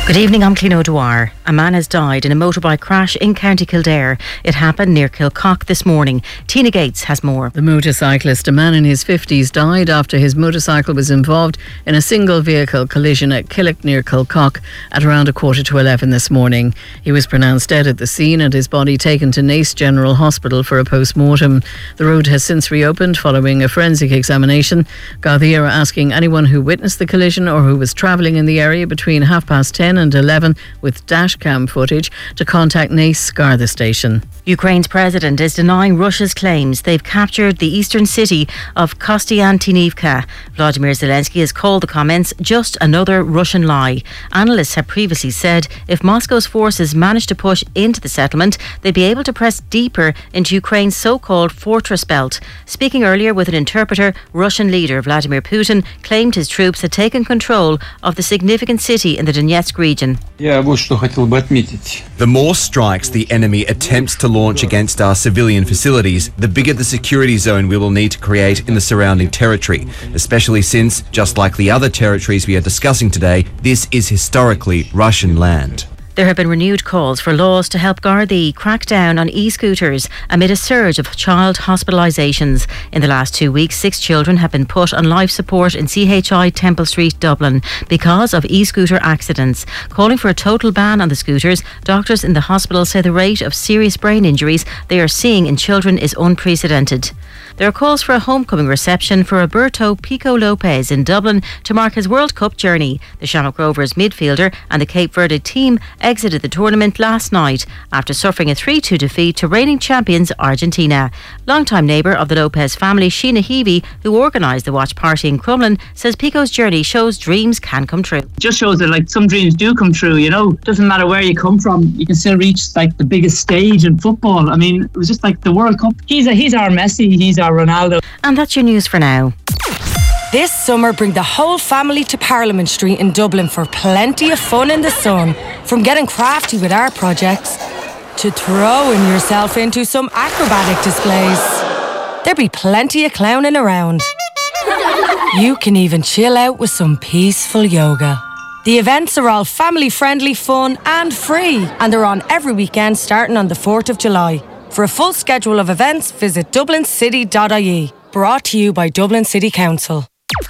Good evening, I'm Clean O'Dwyer. A man has died in a motorbike crash in County Kildare. It happened near Kilcock this morning. Tina Gates has more. The motorcyclist, a man in his 50s, died after his motorcycle was involved in a single vehicle collision at Killick near Kilcock at around 11:15 this morning. He was pronounced dead at the scene and his body taken to Naas General Hospital for a post-mortem. The road has since reopened following a forensic examination. Gardaí are asking anyone who witnessed the collision or who was travelling in the area between 10:30 and 11 with dashcam footage to contact Naas Garda Station. Ukraine's president is denying Russia's claims they've captured the eastern city of Kostyantynivka. Vladimir Zelensky has called the comments just another Russian lie. Analysts have previously said if Moscow's forces manage to push into the settlement, they'd be able to press deeper into Ukraine's so-called fortress belt. Speaking earlier with an interpreter, Russian leader Vladimir Putin claimed his troops had taken control of the significant city in the Donetsk region. The more strikes the enemy attempts to launch against our civilian facilities, the bigger the security zone we will need to create in the surrounding territory, especially since, just like the other territories we are discussing today, this is historically Russian land. There have been renewed calls for laws to help Gardaí crack down on e-scooters amid a surge of child hospitalisations. In the last 2 weeks, 6 children have been put on life support in CHI Temple Street, Dublin, because of e-scooter accidents. Calling for a total ban on the scooters, doctors in the hospital say the rate of serious brain injuries they are seeing in children is unprecedented. There are calls for a homecoming reception for Roberto Pico Lopez in Dublin to mark his World Cup journey. The Shamrock Rovers midfielder and the Cape Verde team exited the tournament last night after suffering a 3-2 defeat to reigning champions Argentina. Longtime neighbour of the Lopez family, Sheena Heavey, who organised the watch party in Crumlin, says Pico's journey shows dreams can come true. It just shows that some dreams do come true, Doesn't matter where you come from, you can still reach the biggest stage in football. I mean, it was just the World Cup. He's our Messi, he's our Ronaldo. And that's your news for now. This summer, bring the whole family to Parliament Street in Dublin for plenty of fun in the sun. From getting crafty with art projects to throwing yourself into some acrobatic displays. There'll be plenty of clowning around. You can even chill out with some peaceful yoga. The events are all family-friendly, fun and free, and they're on every weekend starting on the 4th of July. For a full schedule of events, visit dublincity.ie. Brought to you by Dublin City Council.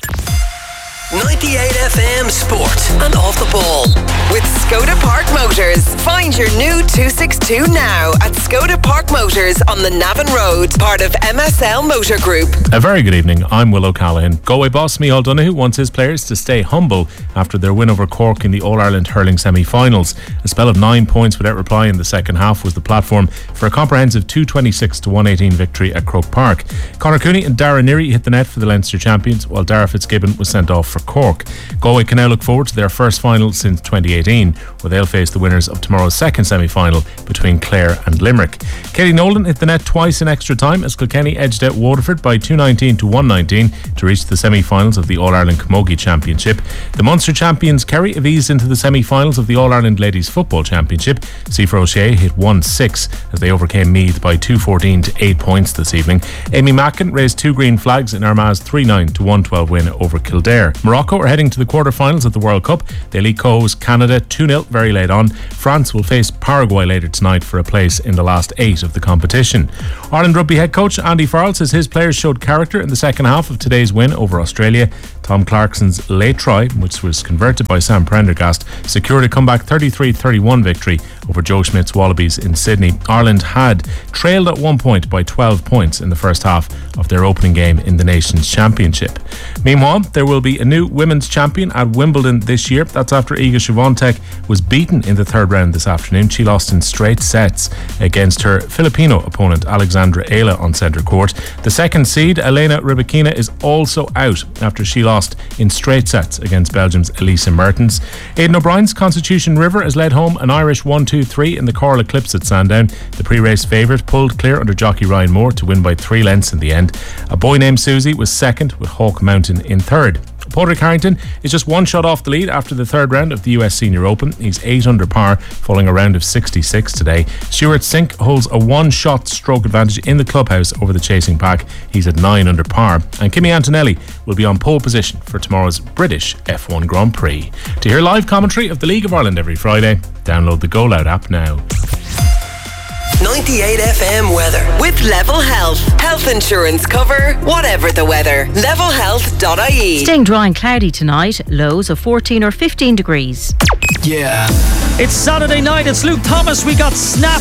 98 FM Sport and Off the Ball with Skoda Park Motors. Find your new 262 now at Skoda Park Motors on the Navan Road, part of MSL Motor Group. A very good evening, I'm Will O'Callaghan. Galway boss Micheál Donoghue wants his players to stay humble after their win over Cork in the All-Ireland hurling semi-finals. A spell of 9 points without reply in the second half was the platform for a comprehensive 226-118 victory at Croke Park. Conor Cooney and Dara Neary hit the net for the Leinster champions, while Dara Fitzgibbon was sent off for Cork. Galway can now look forward to their first final since 2018, where they'll face the winners of tomorrow's second semi-final between Clare and Limerick. Katie Nolan hit the net twice in extra time as Kilkenny edged out Waterford by 219-119 to reach the semi-finals of the All-Ireland Camogie Championship. The Munster champions Kerry have eased into the semi-finals of the All-Ireland Ladies Football Championship. Siofra O'Shea hit 1-6 as they overcame Meath by 214 to 8 points this evening. Amy Mackin raised 2 green flags in Armagh's 3-9-112 win over Kildare. Morocco are heading to the quarter-finals of the World Cup. They lead co-host Canada 2-0 very late on. France will face Paraguay later tonight for a place in the last 8 of the competition. Ireland rugby head coach Andy Farrell says his players showed character in the second half of today's win over Australia. Tom Clarkson's late try, which was converted by Sam Prendergast, secured a comeback 33-31 victory over Joe Schmidt's Wallabies in Sydney. Ireland had trailed at one point by 12 points in the first half of their opening game in the Nations Championship. Meanwhile, there will be a new women's champion at Wimbledon this year. That's after Iga Swiatek was beaten in the third round this afternoon. She lost in straight sets against her Filipino opponent Alexandra Ayla on centre court. The second seed, Elena Rybakina, is also out after she lost in straight sets against Belgium's Elisa Mertens. Aidan O'Brien's Constitution River has led home an Irish 1-2-3 in the Coral Eclipse at Sandown. The pre-race favourite pulled clear under jockey Ryan Moore to win by 3 lengths in the end. A boy named Susie was second, with Hawk Mountain in third. Padraig Harrington is just one shot off the lead after the third round of the US Senior Open. He's 8 under par, following a round of 66 today. Stuart Sink holds a one-shot stroke advantage in the clubhouse over the chasing pack. He's at 9 under par. And Kimi Antonelli will be on pole position for tomorrow's British F1 Grand Prix. To hear live commentary of the League of Ireland every Friday, download the Go Loud app now. 98 FM weather with Level Health. Health insurance cover, whatever the weather. Levelhealth.ie. Staying dry and cloudy tonight, lows of 14 or 15 degrees. Yeah. It's Saturday night, it's Luke Thomas. We got Snap